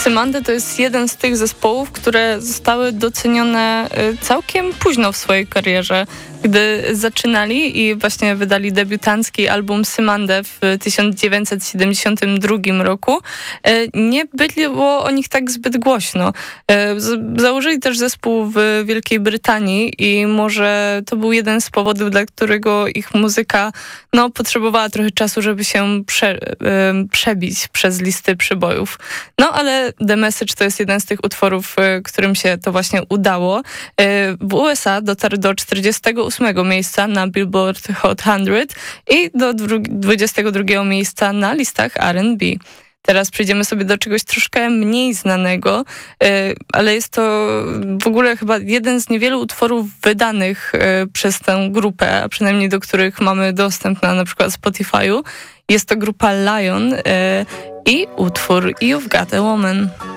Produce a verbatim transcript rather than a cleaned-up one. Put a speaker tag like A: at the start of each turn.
A: Cymande to jest jeden z tych zespołów, które zostały docenione całkiem późno w swojej karierze. Gdy zaczynali i właśnie wydali debiutancki album Cymande w tysiąc dziewięćset siedemdziesiątym drugim roku, nie było o nich tak zbyt głośno. Założyli też zespół w Wielkiej Brytanii i może to był jeden z powodów, dla którego ich muzyka no, potrzebowała trochę czasu, żeby się prze, przebić przez listy przybojów. No ale The Message to jest jeden z tych utworów, którym się to właśnie udało. W U S A dotarł do czterdziestego ósmego miejsca na Billboard Hot sto i do dwudziestego drugiego miejsca na listach R and B. Teraz przejdziemy sobie do czegoś troszkę mniej znanego, ale jest to w ogóle chyba jeden z niewielu utworów wydanych przez tę grupę, a przynajmniej do których mamy dostęp na na przykład Spotify'u. Jest to grupa Lion i utwór You've Got a Woman.